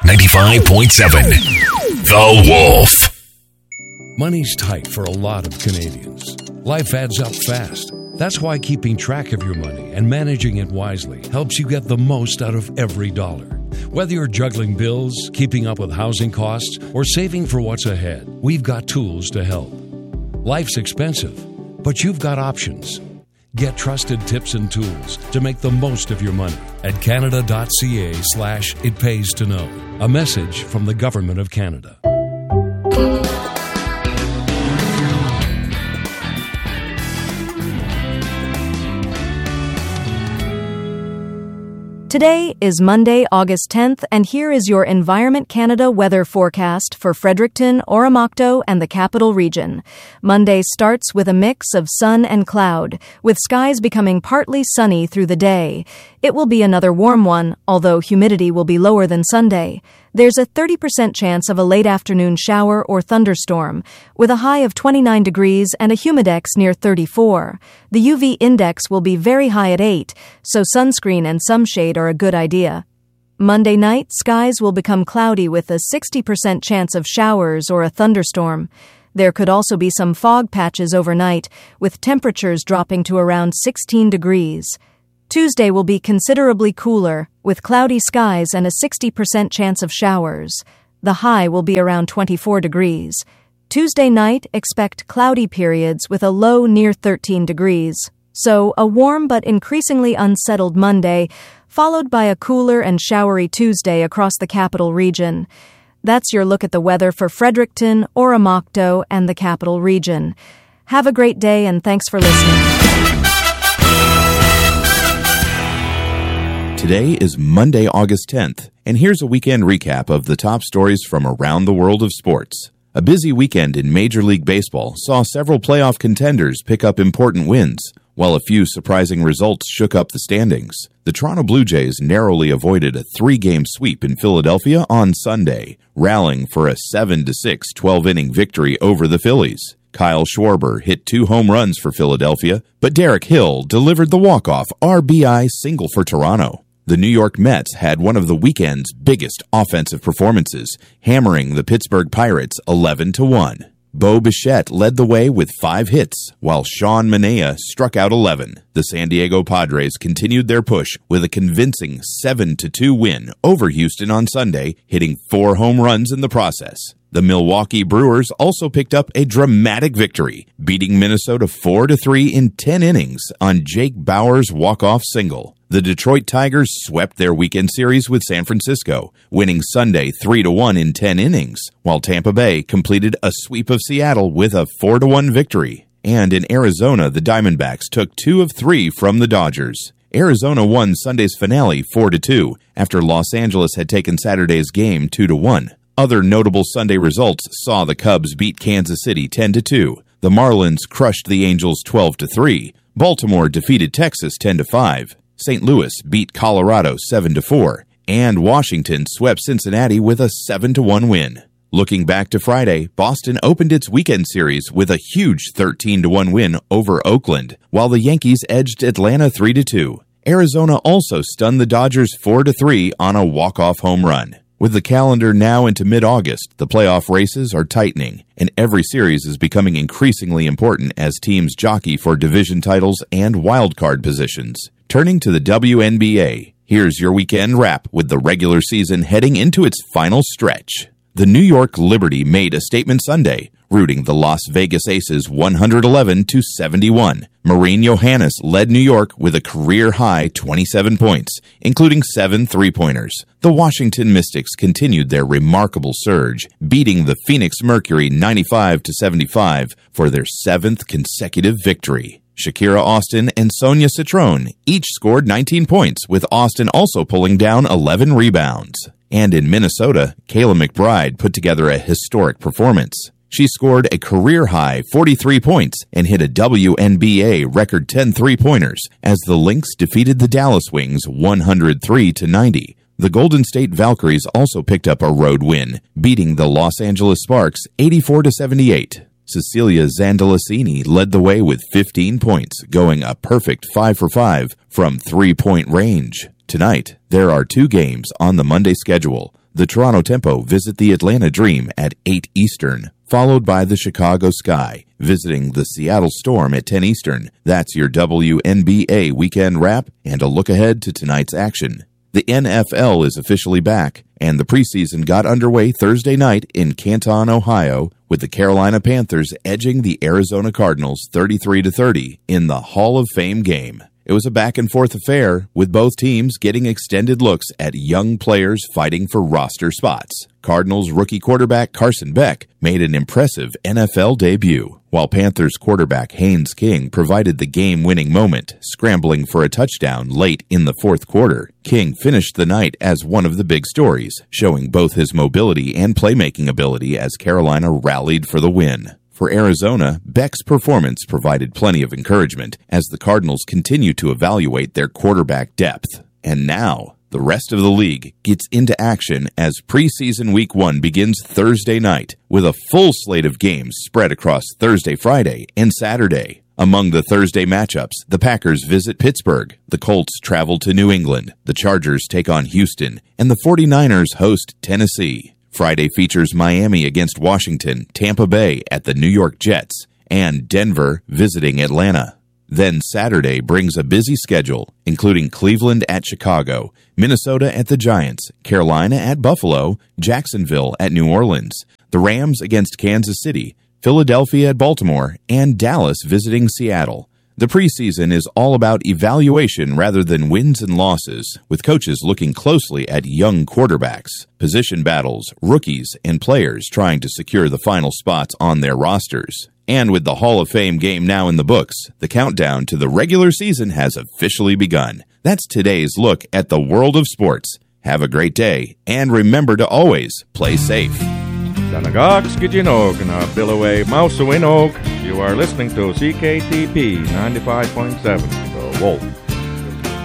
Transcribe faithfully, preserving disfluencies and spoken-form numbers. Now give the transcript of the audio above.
ninety-five point seven. The Wolf. Money's tight for a lot of Canadians. Life adds up fast. That's why keeping track of your money and managing it wisely helps you get the most out of every dollar. Whether you're juggling bills, keeping up with housing costs, or saving for what's ahead, we've got tools to help. Life's expensive, but you've got options. Get trusted tips and tools to make the most of your money at canada.ca slash it pays to know. A message from the Government of Canada. Today is Monday, August tenth, and here is your Environment Canada weather forecast for Fredericton, Oromocto, and the Capital Region. Monday starts with a mix of sun and cloud, with skies becoming partly sunny through the day. It will be another warm one, although humidity will be lower than Sunday. There's a thirty percent chance of a late afternoon shower or thunderstorm, with a high of twenty-nine degrees and a humidex near thirty-four. The U V index will be very high at eight, so sunscreen and some shade are a good idea. Monday night, skies will become cloudy with a sixty percent chance of showers or a thunderstorm. There could also be some fog patches overnight, with temperatures dropping to around sixteen degrees. Tuesday will be considerably cooler, with cloudy skies and a sixty percent chance of showers. The high will be around twenty-four degrees. Tuesday night, expect cloudy periods with a low near thirteen degrees. So, a warm but increasingly unsettled Monday, followed by a cooler and showery Tuesday across the Capital Region. That's your look at the weather for Fredericton, Oromocto, and the Capital Region. Have a great day and thanks for listening. Today is Monday, August tenth, and here's a weekend recap of the top stories from around the world of sports. A busy weekend in Major League Baseball saw several playoff contenders pick up important wins, while a few surprising results shook up the standings. The Toronto Blue Jays narrowly avoided a three-game sweep in Philadelphia on Sunday, rallying for a seven to six twelve-inning victory over the Phillies. Kyle Schwarber hit two home runs for Philadelphia, but Derek Hill delivered the walk-off R B I single for Toronto. The New York Mets had one of the weekend's biggest offensive performances, hammering the Pittsburgh Pirates eleven to one. Bo Bichette led the way with five hits, while Sean Manaea struck out eleven. The San Diego Padres continued their push with a convincing seven to two win over Houston on Sunday, hitting four home runs in the process. The Milwaukee Brewers also picked up a dramatic victory, beating Minnesota four to three in ten innings on Jake Bauer's walk-off single. The Detroit Tigers swept their weekend series with San Francisco, winning Sunday three to one in ten innings, while Tampa Bay completed a sweep of Seattle with a four to one victory. And in Arizona, the Diamondbacks took two of three from the Dodgers. Arizona won Sunday's finale four to two after Los Angeles had taken Saturday's game two to one. Other notable Sunday results saw the Cubs beat Kansas City ten to two. The Marlins crushed the Angels twelve to three. Baltimore defeated Texas ten to five. Saint Louis beat Colorado seven to four, and Washington swept Cincinnati with a seven to one win. Looking back to Friday, Boston opened its weekend series with a huge thirteen to one win over Oakland, while the Yankees edged Atlanta three to two. Arizona also stunned the Dodgers four to three on a walk-off home run. With the calendar now into mid-August, the playoff races are tightening, and every series is becoming increasingly important as teams jockey for division titles and wildcard positions. Turning to the W N B A, here's your weekend wrap with the regular season heading into its final stretch. The New York Liberty made a statement Sunday, routing the Las Vegas Aces one eleven to seventy-one. Maureen Johannes led New York with a career-high twenty-seven points, including seven three-pointers. The Washington Mystics continued their remarkable surge, beating the Phoenix Mercury ninety-five to seventy-five for their seventh consecutive victory. Shakira Austin and Sonia Citrone each scored nineteen points, with Austin also pulling down eleven rebounds. And in Minnesota, Kayla McBride put together a historic performance. She scored a career-high forty-three points and hit a W N B A record ten three-pointers as the Lynx defeated the Dallas Wings one oh three to ninety. The Golden State Valkyries also picked up a road win, beating the Los Angeles Sparks eighty-four to seventy-eight. Cecilia Zandalicini led the way with fifteen points, going a perfect five for five from three-point range. Tonight, there are two games on the Monday schedule. The Toronto Tempo visit the Atlanta Dream at eight Eastern, followed by the Chicago Sky visiting the Seattle Storm at ten Eastern. That's your W N B A weekend wrap and a look ahead to tonight's action. The N F L is officially back, and the preseason got underway Thursday night in Canton, Ohio, with the Carolina Panthers edging the Arizona Cardinals thirty-three to thirty in the Hall of Fame game. It was a back-and-forth affair, with both teams getting extended looks at young players fighting for roster spots. Cardinals rookie quarterback Carson Beck made an impressive N F L debut, while Panthers quarterback Haynes King provided the game-winning moment, scrambling for a touchdown late in the fourth quarter. King finished the night as one of the big stories, showing both his mobility and playmaking ability as Carolina rallied for the win. For Arizona, Beck's performance provided plenty of encouragement as the Cardinals continue to evaluate their quarterback depth. And now, the rest of the league gets into action as preseason week one begins Thursday night with a full slate of games spread across Thursday, Friday, and Saturday. Among the Thursday matchups, the Packers visit Pittsburgh, the Colts travel to New England, the Chargers take on Houston, and the forty-niners host Tennessee. Friday features Miami against Washington, Tampa Bay at the New York Jets, and Denver visiting Atlanta. Then Saturday brings a busy schedule, including Cleveland at Chicago, Minnesota at the Giants, Carolina at Buffalo, Jacksonville at New Orleans, the Rams against Kansas City, Philadelphia at Baltimore, and Dallas visiting Seattle. The preseason is all about evaluation rather than wins and losses, with coaches looking closely at young quarterbacks, position battles, rookies, and players trying to secure the final spots on their rosters. And with the Hall of Fame game now in the books, the countdown to the regular season has officially begun. That's today's look at the world of sports. Have a great day, and remember to always play safe. Danagak Skijinog na Billaway Mausuinog. You are listening to C K T P ninety-five point seven, The Wolf.